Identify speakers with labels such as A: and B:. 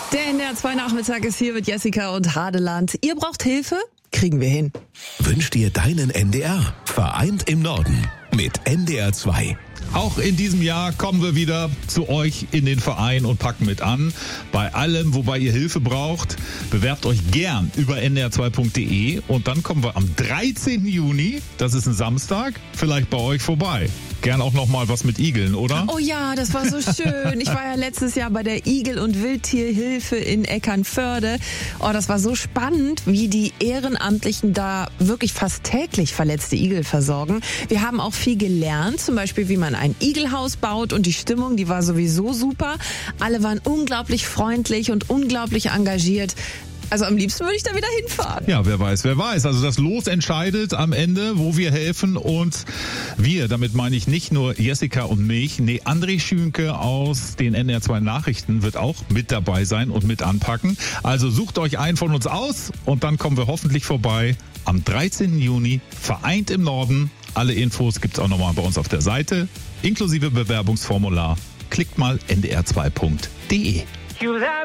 A: Der NDR 2 Nachmittag ist hier mit Jessica und Hadeland. Ihr braucht Hilfe? Kriegen wir hin.
B: Wünsch dir deinen NDR. Vereint im Norden mit NDR 2.
C: Auch in diesem Jahr kommen wir wieder zu euch in den Verein und packen mit an. Bei allem, wobei ihr Hilfe braucht, bewerbt euch gern über ndr2.de und dann kommen wir am 13. Juni, das ist ein Samstag, vielleicht bei euch vorbei. Gern auch nochmal was mit Igeln, oder?
A: Oh ja, das war so schön. Ich war ja letztes Jahr bei der Igel- und Wildtierhilfe in Eckernförde. Oh, das war so spannend, wie die Ehrenamtlichen da wirklich fast täglich verletzte Igel versorgen. Wir haben auch viel gelernt, zum Beispiel, wie man ein Igelhaus baut, und die Stimmung, die war sowieso super. Alle waren unglaublich freundlich und unglaublich engagiert. Also am liebsten würde ich da wieder hinfahren.
C: Ja, wer weiß. Also das Los entscheidet am Ende, wo wir helfen, und wir, damit meine ich nicht nur Jessica und mich, André Schünke aus den NDR 2 Nachrichten wird auch mit dabei sein und mit anpacken. Also sucht euch einen von uns aus und dann kommen wir hoffentlich vorbei am 13. Juni, vereint im Norden. Alle Infos gibt's auch nochmal bei uns auf der Seite, inklusive Bewerbungsformular. Klickt mal ndr2.de.